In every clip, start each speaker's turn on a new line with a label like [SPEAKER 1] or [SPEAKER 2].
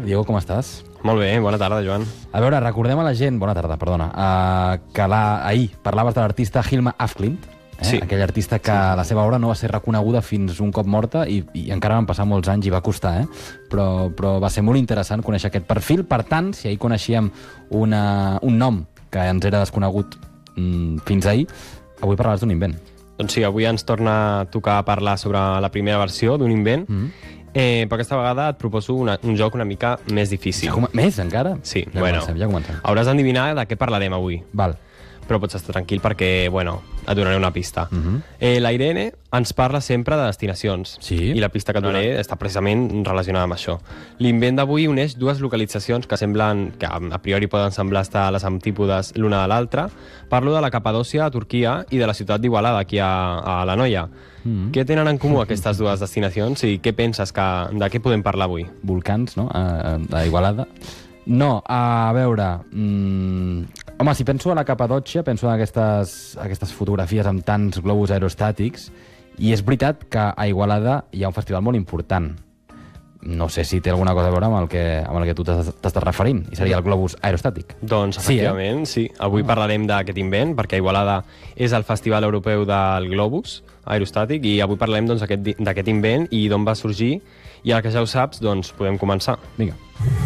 [SPEAKER 1] Diego, com estàs?
[SPEAKER 2] Molt bé, bona tarda, Joan.
[SPEAKER 1] A veure, recordem a la gent, bona tarda, perdona, que ahir parlaves de l'artista Hilma af Klint,
[SPEAKER 2] Sí.
[SPEAKER 1] aquell artista que la seva obra no va ser reconeguda fins un cop morta i encara van passar molts anys i va costar, però va ser molt interessant conèixer aquest perfil. Per tant, si ahir coneixíem un nom que ens era desconegut fins ahir, avui parlaràs d'un invent.
[SPEAKER 2] Doncs sí, avui ens torna a tocar parlar sobre la primera versió d'un invent, però aquesta vegada et proposo un joc una mica més difícil.
[SPEAKER 1] Més, encara?
[SPEAKER 2] Sí,
[SPEAKER 1] ja comencem.
[SPEAKER 2] Hauràs d'endevinar de què parlarem avui.
[SPEAKER 1] Val.
[SPEAKER 2] Però pots estar tranquil perquè, et donaré una pista. La Irene ens parla sempre de destinacions.
[SPEAKER 1] Sí.
[SPEAKER 2] I la pista que et donaré està precisament relacionada amb això. L'invent d'avui uneix dues localitzacions que a priori poden semblar estar a les antípodes l'una de l'altra. Parlo de la Capadòcia, a Turquia, i de la ciutat d'Igualada, aquí a l'Anoia. Què tenen en comú aquestes dues destinacions i què penses de què podem parlar avui?
[SPEAKER 1] Volcans, no? A Igualada. No, a veure... home, si penso a la Capadòcia, penso en aquestes fotografies amb tants globus aerostàtics, i és veritat que a Igualada hi ha un festival molt important. No sé si té alguna cosa a veure amb el que tu t'estàs referint, i seria el globus aerostàtic.
[SPEAKER 2] Doncs, efectivament, sí. Avui parlarem d'aquest invent, perquè Igualada és el Festival Europeu del Globus Aerostàtic, i avui parlarem d'aquest invent i d'on va sorgir, i ara que ja ho saps, doncs podem començar.
[SPEAKER 1] Vinga.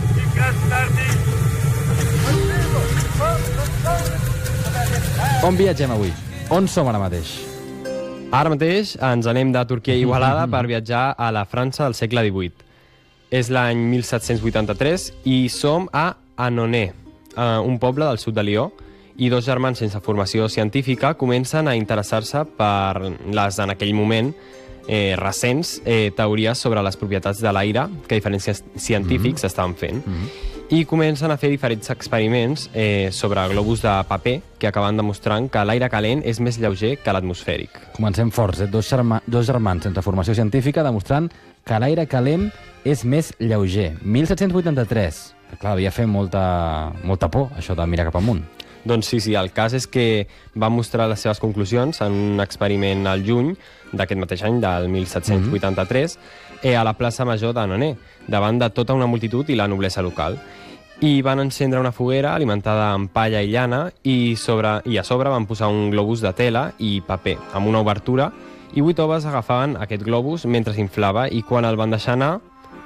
[SPEAKER 1] On viatgem avui? On som ara mateix?
[SPEAKER 2] Ara mateix ens anem de Turquia a Igualada per viatjar a la França del segle XVIII. És l'any 1783 i som a Annonay, un poble del sud de Lió, i dos germans sense formació científica comencen a interessar-se per les, en aquell moment, recents teories sobre les propietats de l'aire que diferents científics estaven fent. I comencen a fer diferents experiments sobre globus de paper que acaben demostrant que l'aire calent és més lleuger que l'atmosfèric.
[SPEAKER 1] Comencem forts, dos germans sense formació científica demostrant que l'aire calent és més lleuger. 1783. Clar, havia fet molta por, això de mirar cap amunt.
[SPEAKER 2] Doncs sí, el cas és que va mostrar les seves conclusions en un experiment al juny d'aquest mateix any, del 1783, a la plaça Major d'Annonay, davant de tota una multitud i la noblesa local. I van encendre una foguera alimentada amb palla i llana i a sobre van posar un globus de tela i paper amb una obertura, i 8 homes agafaven aquest globus mentre s'inflava, i quan el van deixar anar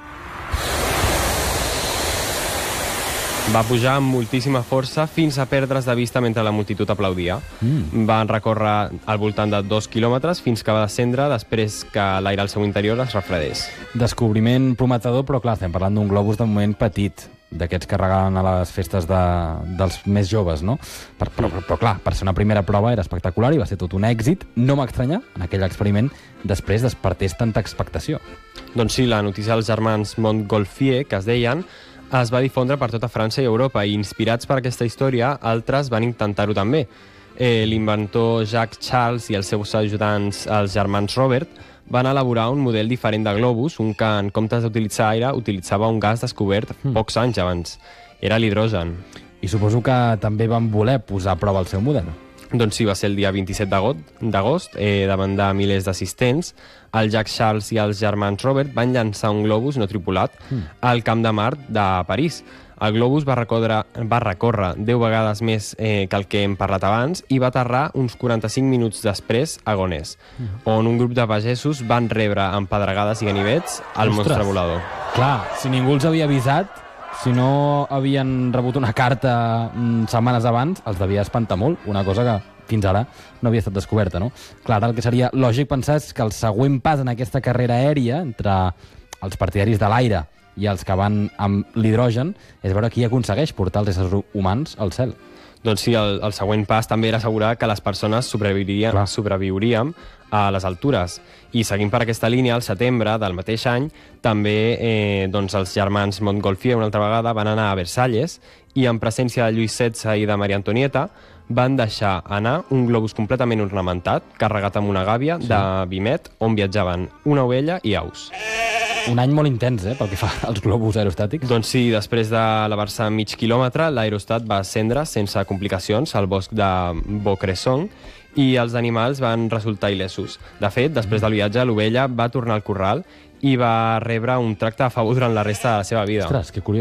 [SPEAKER 2] va pujar amb moltíssima força fins a perdre's de vista mentre la multitud aplaudia. Van recórrer al voltant de 2 quilòmetres fins que va descendre després que l'aire al seu interior es refredés.
[SPEAKER 1] Descobriment prometedor, però clar, estem parlant d'un globus de moment petit, d'aquests que regalen a les festes dels més joves, no? Però clar, per ser una primera prova era espectacular i va ser tot un èxit. No m'estranya, en aquell experiment, després despertés tanta expectació.
[SPEAKER 2] Doncs sí, la notícia dels germans Montgolfier, que es deien, es va difondre per tota França i Europa, i inspirats per aquesta història, altres van intentar-ho també. L'inventor Jacques Charles i els seus ajudants, els germans Robert, van elaborar un model diferent de globus, un que en comptes d'utilitzar aire utilitzava un gas descobert pocs anys abans. Era l'hidrogen.
[SPEAKER 1] I suposo que també van voler posar a prova el seu model.
[SPEAKER 2] Doncs sí, va ser el dia 27 d'agost, davant de milers d'assistents. El Jacques Charles i els germans Robert van llançar un globus no tripulat al Camp de Mart de París. El globus va recórrer 10 vegades més que el que hem parlat abans i va aterrar uns 45 minuts després a Gonesse, on un grup de pagesos van rebre amb pedregades i ganivets el monstre volador.
[SPEAKER 1] Clar, si ningú els havia avisat, si no havien rebut una carta setmanes abans, els devia espantar molt, una cosa que fins ara no havia estat descoberta, no? Clar, el que seria lògic pensar és que el següent pas en aquesta carrera aèria entre els partidaris de l'aire i els que van amb l'hidrogen és veure qui aconsegueix portar els éssers humans al cel.
[SPEAKER 2] Doncs sí, el següent pas també era assegurar que les persones sobreviuríem a les altures. I seguint per aquesta línia, al setembre del mateix any, també els germans Montgolfier una altra vegada van anar a Versalles i en presència de Lluís XVI i de Maria Antonieta van deixar anar un globus completament ornamentat, carregat amb una gàbia de vimet, on viatjaven una ovella i aus.
[SPEAKER 1] Un any molt intens, pel que fa als globus aerostàtics.
[SPEAKER 2] Doncs sí, després d'elevar-se mig quilòmetre, l'aerostat va ascendre sense complicacions al bosc de Beaucresson i els animals van resultar il·lesos. De fet, després del viatge, l'ovella va tornar al corral i va rebre un tracte a favor durant la resta de la seva vida.
[SPEAKER 1] Ostres, que curiós.